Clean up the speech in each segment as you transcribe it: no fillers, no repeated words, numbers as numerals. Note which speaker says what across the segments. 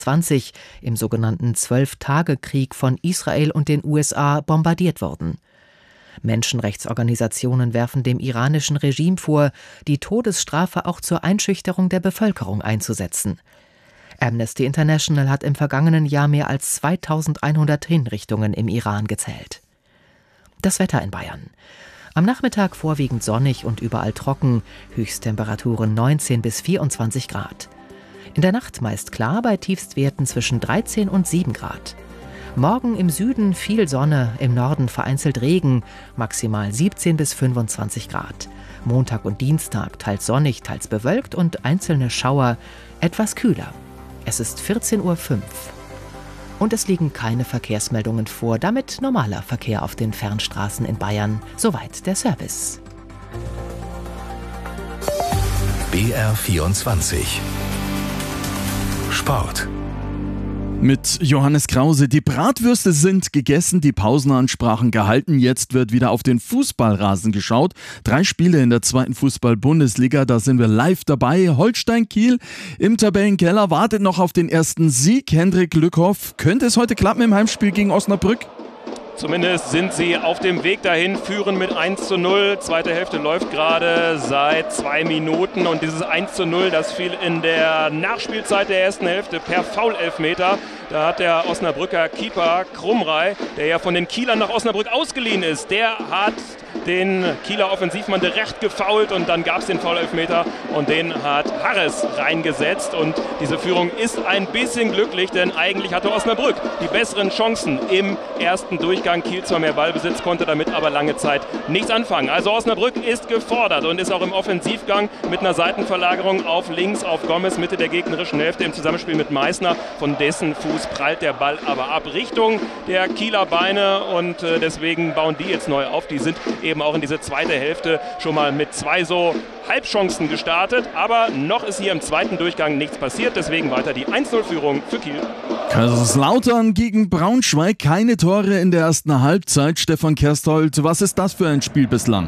Speaker 1: 20 im sogenannten 12-Tage-Krieg von Israel und den USA bombardiert worden. Menschenrechtsorganisationen werfen dem iranischen Regime vor, die Todesstrafe auch zur Einschüchterung der Bevölkerung einzusetzen. Amnesty International hat im vergangenen Jahr mehr als 2100 Hinrichtungen im Iran gezählt. Das Wetter in Bayern. Am Nachmittag vorwiegend sonnig und überall trocken, Höchsttemperaturen 19 bis 24 Grad. In der Nacht meist klar bei Tiefstwerten zwischen 13 und 7 Grad. Morgen im Süden viel Sonne, im Norden vereinzelt Regen, maximal 17 bis 25 Grad. Montag und Dienstag teils sonnig, teils bewölkt und einzelne Schauer, etwas kühler. Es ist 14:05 Uhr. Und es liegen keine Verkehrsmeldungen vor, damit normaler Verkehr auf den Fernstraßen in Bayern. Soweit der Service.
Speaker 2: BR24 Sport.
Speaker 3: Mit Johannes Krause. Die Bratwürste sind gegessen, die Pausenansprachen gehalten. Jetzt wird wieder auf den Fußballrasen geschaut. 3 Spiele in der 2. Fußball-Bundesliga, da sind wir live dabei. Holstein Kiel im Tabellenkeller wartet noch auf den ersten Sieg. Hendrik Lückhoff, könnte es heute klappen im Heimspiel gegen Osnabrück?
Speaker 4: Zumindest sind sie auf dem Weg dahin, führen mit 1:0. Zweite Hälfte läuft gerade seit 2 Minuten und dieses 1:0, das fiel in der Nachspielzeit der ersten Hälfte per Foul-Elfmeter. Da hat der Osnabrücker Keeper Krumrei, der ja von den Kielern nach Osnabrück ausgeliehen ist, der hat den Kieler Offensivmann direkt gefoult und dann gab es den Foul-Elfmeter und den hat Harres reingesetzt und diese Führung ist ein bisschen glücklich, denn eigentlich hatte Osnabrück die besseren Chancen im ersten Durchgang. Kiel zwar mehr Ballbesitz, konnte damit aber lange Zeit nichts anfangen. Also Osnabrück ist gefordert und ist auch im Offensivgang mit einer Seitenverlagerung auf links auf Gomez, Mitte der gegnerischen Hälfte im Zusammenspiel mit Meißner. Von dessen Fuß prallt der Ball aber ab Richtung der Kieler Beine und deswegen bauen die jetzt neu auf. Die sind eben auch in diese zweite Hälfte schon mal mit 2 so Halbchancen gestartet, aber noch ist hier im zweiten Durchgang nichts passiert, deswegen weiter die 1:0-Führung für Kiel.
Speaker 3: Kaiserslautern gegen Braunschweig, keine Tore in der ersten Halbzeit. Stefan Kersthold, was ist das für ein Spiel bislang?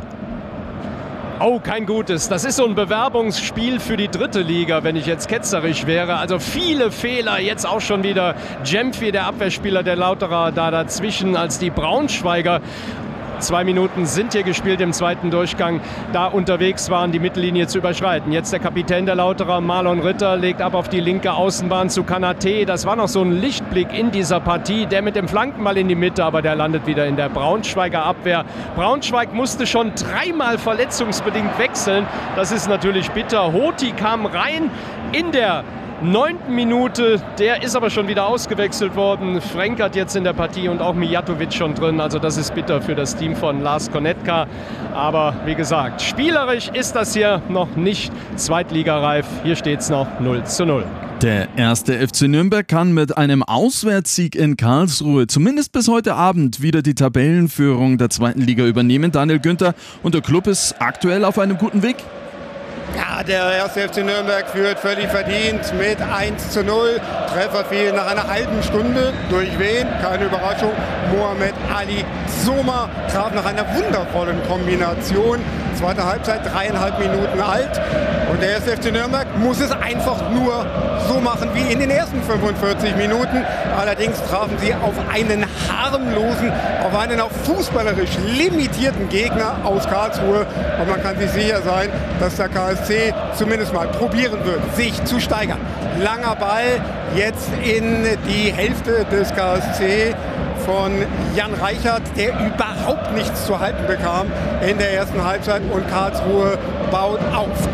Speaker 5: Oh, kein gutes. Das ist so ein Bewerbungsspiel für die 3. Liga, wenn ich jetzt ketzerisch wäre. Also viele Fehler, jetzt auch schon wieder Jempfi, der Abwehrspieler der Lauterer, da dazwischen als die Braunschweiger. 2 Minuten sind hier gespielt im zweiten Durchgang, da unterwegs waren, die Mittellinie zu überschreiten. Jetzt der Kapitän der Lauterer, Marlon Ritter, legt ab auf die linke Außenbahn zu Kanaté. Das war noch so ein Lichtblick in dieser Partie. Der mit dem Flankenball in die Mitte, aber der landet wieder in der Braunschweiger Abwehr. Braunschweig musste schon 3-mal verletzungsbedingt wechseln. Das ist natürlich bitter. Hoti kam rein in der 9. Minute, der ist aber schon wieder ausgewechselt worden. Frenk hat jetzt in der Partie und auch Mijatovic schon drin. Also das ist bitter für das Team von Lars Konetka. Aber wie gesagt, spielerisch ist das hier noch nicht zweitligareif. Hier steht es noch 0:0.
Speaker 3: Der erste FC Nürnberg kann mit einem Auswärtssieg in Karlsruhe zumindest bis heute Abend wieder die Tabellenführung der 2. Liga übernehmen. Daniel Günther, und der Club ist aktuell auf einem guten Weg.
Speaker 6: Ja, der erste FC Nürnberg führt völlig verdient mit 1:0. Treffer fiel nach einer halben Stunde. Durch wen? Keine Überraschung. Mohamed Ali Soma traf nach einer wundervollen Kombination. Zweite Halbzeit, 3,5 Minuten alt. Und der erste FC Nürnberg muss es einfach nur so machen wie in den ersten 45 Minuten. Allerdings trafen sie auf einen harmlosen, auf einen auch fußballerisch limitierten Gegner aus Karlsruhe. Und man kann sich sicher sein, dass der KSC zumindest mal probieren wird, sich zu steigern. Langer Ball jetzt in die Hälfte des KSC von Jan Reichert, der überhaupt nichts zu halten bekam in der ersten Halbzeit, und Karlsruhe baut auf.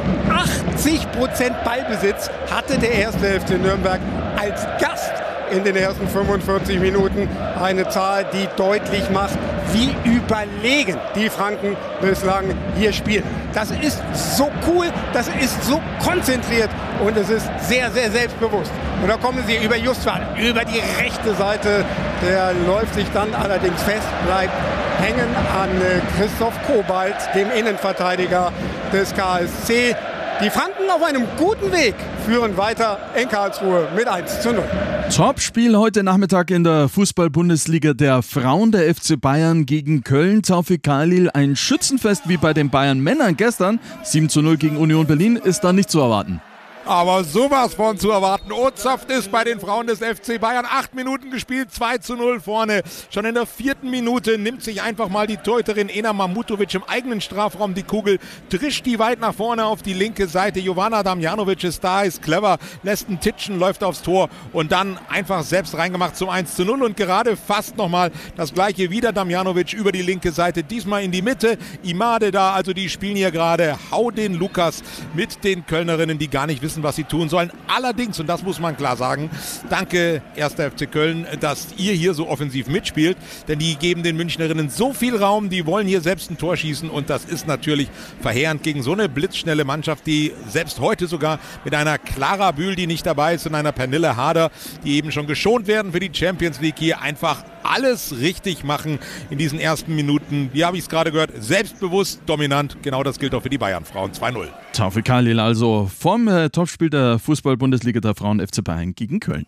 Speaker 6: 80% Ballbesitz hatte der erste FC Nürnberg als Gast in den ersten 45 Minuten. Eine Zahl, die deutlich macht, wie überlegen die Franken bislang hier spielen. Das ist so cool, das ist so konzentriert und es ist sehr, sehr selbstbewusst. Und da kommen sie über Justwan, über die rechte Seite. Der läuft sich dann allerdings fest, bleibt hängen an Christoph Kobalt, dem Innenverteidiger des KSC. Die Franken auf einem guten Weg führen weiter in Karlsruhe mit 1:0.
Speaker 3: Topspiel heute Nachmittag in der Fußball-Bundesliga der Frauen, der FC Bayern gegen Köln. Taufik Khalil, ein Schützenfest wie bei den Bayern-Männern gestern. 7:0 gegen Union Berlin ist da nicht zu erwarten.
Speaker 2: aber sowas von zu erwarten. Ozapft ist bei den Frauen des FC Bayern. 8 Minuten gespielt, 2:0 vorne. Schon in der 4. Minute nimmt sich einfach mal die Torhüterin Ena Mamutovic im eigenen Strafraum die Kugel, drischt die weit nach vorne auf die linke Seite. Jovana Damjanovic ist da, ist clever, lässt einen Titschen, läuft aufs Tor und dann einfach selbst reingemacht zum 1:0 und gerade fast nochmal das gleiche wieder. Damjanovic über die linke Seite, diesmal in die Mitte. Imade da, also die spielen hier gerade Hau den Lukas mit den Kölnerinnen, die gar nicht wissen, was sie tun sollen. Allerdings, und das muss man klar sagen, danke 1. FC Köln, dass ihr hier so offensiv mitspielt, denn die geben den Münchnerinnen so viel Raum, die wollen hier selbst ein Tor schießen und das ist natürlich verheerend gegen so eine blitzschnelle Mannschaft, die selbst heute sogar mit einer Clara Bühl, die nicht dabei ist, und einer Pernille Harder, die eben schon geschont werden für die Champions League, hier einfach alles richtig machen in diesen ersten Minuten. Wie habe ich es gerade gehört? Selbstbewusst, dominant. Genau das gilt auch für die Bayern-Frauen. 2:0.
Speaker 3: Taufik Khalil also vom Topspiel der Fußball-Bundesliga der Frauen FC Bayern gegen Köln.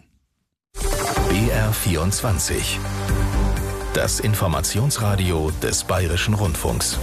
Speaker 7: BR24. Das Informationsradio des Bayerischen Rundfunks.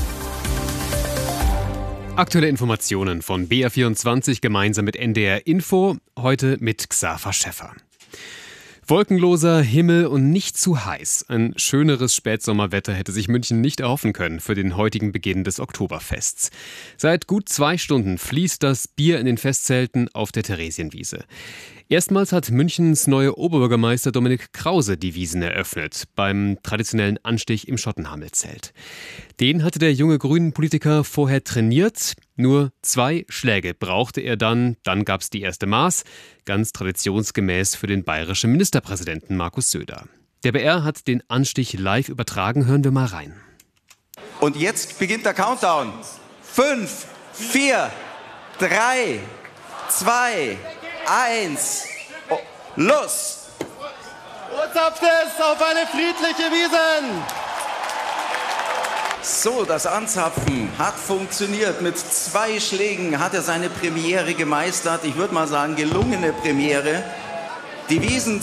Speaker 8: Aktuelle Informationen von BR24 gemeinsam mit NDR Info. Heute mit Xaver Schäffer. Wolkenloser Himmel und nicht zu heiß. Ein schöneres Spätsommerwetter hätte sich München nicht erhoffen können für den heutigen Beginn des Oktoberfests. Seit gut 2 Stunden fließt das Bier in den Festzelten auf der Theresienwiese. Erstmals hat Münchens neuer Oberbürgermeister Dominik Krause die Wiesen eröffnet, beim traditionellen Anstich im Schottenhamelzelt. Den hatte der junge Grünen-Politiker vorher trainiert. Nur 2 Schläge brauchte er dann gab's die erste Maß, ganz traditionsgemäß für den bayerischen Ministerpräsidenten Markus Söder. Der BR hat den Anstich live übertragen, hören wir mal rein.
Speaker 9: Und jetzt beginnt der Countdown. 5, 4, 3, 2, 1, los!
Speaker 10: Ozapft es auf eine friedliche Wiesn!
Speaker 9: So, das Anzapfen hat funktioniert. Mit 2 Schlägen hat er seine Premiere gemeistert. Ich würde mal sagen, gelungene Premiere. Die Wiesn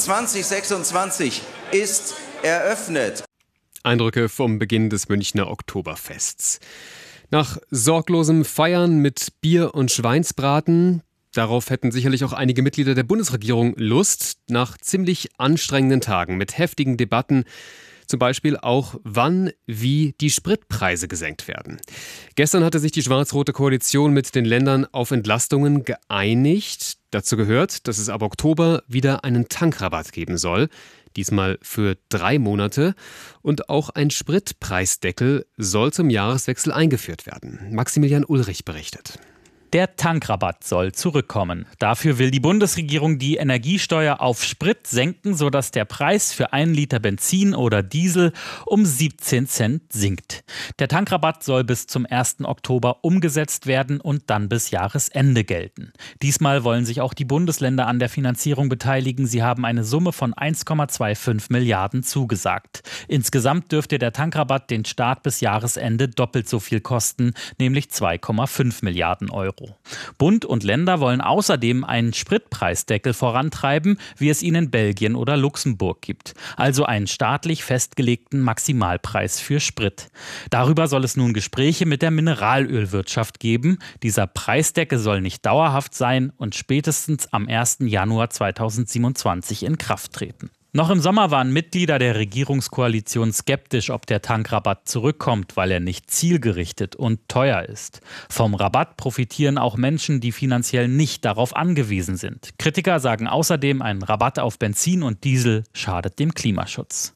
Speaker 9: 2026 ist eröffnet.
Speaker 8: Eindrücke vom Beginn des Münchner Oktoberfests. Nach sorglosem Feiern mit Bier und Schweinsbraten, darauf hätten sicherlich auch einige Mitglieder der Bundesregierung Lust, nach ziemlich anstrengenden Tagen mit heftigen Debatten, zum Beispiel auch, wann, wie die Spritpreise gesenkt werden. Gestern hatte sich die schwarz-rote Koalition mit den Ländern auf Entlastungen geeinigt. Dazu gehört, dass es ab Oktober wieder einen Tankrabatt geben soll, diesmal für 3 Monate. Und auch ein Spritpreisdeckel soll zum Jahreswechsel eingeführt werden. Maximilian Ulrich berichtet.
Speaker 11: Der Tankrabatt soll zurückkommen. Dafür will die Bundesregierung die Energiesteuer auf Sprit senken, sodass der Preis für 1 Liter Benzin oder Diesel um 17 Cent sinkt. Der Tankrabatt soll bis zum 1. Oktober umgesetzt werden und dann bis Jahresende gelten. Diesmal wollen sich auch die Bundesländer an der Finanzierung beteiligen. Sie haben eine Summe von 1,25 Milliarden zugesagt. Insgesamt dürfte der Tankrabatt den Staat bis Jahresende doppelt so viel kosten, nämlich 2,5 Milliarden Euro. Bund und Länder wollen außerdem einen Spritpreisdeckel vorantreiben, wie es ihn in Belgien oder Luxemburg gibt. Also einen staatlich festgelegten Maximalpreis für Sprit. Darüber soll es nun Gespräche mit der Mineralölwirtschaft geben. Dieser Preisdeckel soll nicht dauerhaft sein und spätestens am 1. Januar 2027 in Kraft treten. Noch im Sommer waren Mitglieder der Regierungskoalition skeptisch, ob der Tankrabatt zurückkommt, weil er nicht zielgerichtet und teuer ist. Vom Rabatt profitieren auch Menschen, die finanziell nicht darauf angewiesen sind. Kritiker sagen außerdem, ein Rabatt auf Benzin und Diesel schadet dem Klimaschutz.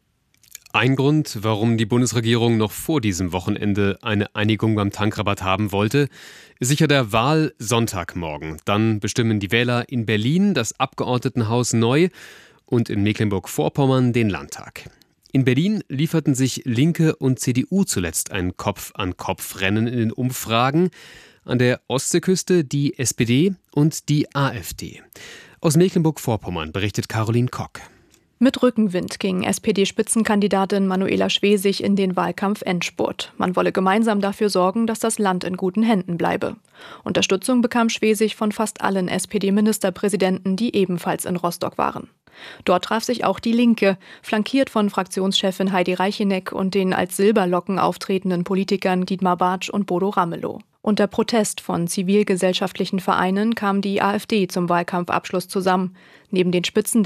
Speaker 8: Ein Grund, warum die Bundesregierung noch vor diesem Wochenende eine Einigung beim Tankrabatt haben wollte, ist sicher der Wahlsonntagmorgen. Dann bestimmen die Wähler in Berlin das Abgeordnetenhaus neu und in Mecklenburg-Vorpommern den Landtag. In Berlin lieferten sich Linke und CDU zuletzt ein Kopf-an-Kopf-Rennen in den Umfragen. An der Ostseeküste die SPD und die AfD. Aus Mecklenburg-Vorpommern berichtet Caroline Kock.
Speaker 12: Mit Rückenwind ging SPD-Spitzenkandidatin Manuela Schwesig in den Wahlkampf-Endspurt. Man wolle gemeinsam dafür sorgen, dass das Land in guten Händen bleibe. Unterstützung bekam Schwesig von fast allen SPD-Ministerpräsidenten, die ebenfalls in Rostock waren. Dort traf sich auch die Linke, flankiert von Fraktionschefin Heidi Reicheneck und den als Silberlocken auftretenden Politikern Dietmar Bartsch und Bodo Ramelow. Unter Protest von zivilgesellschaftlichen Vereinen kam die AfD zum Wahlkampfabschluss zusammen. Neben den Spitzen